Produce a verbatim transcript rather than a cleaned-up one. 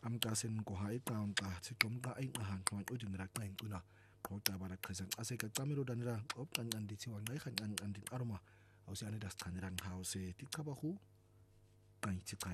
amqasen ko ha iqanqa thiqomqa ayinqahanqa maqodi niraqqa incuna qoqa bala qhisa aseka camelo danira oqanqan dithi wanqa ihanqan qandin aroma awusiyane dasichanira nghawu se tichabahu qayithi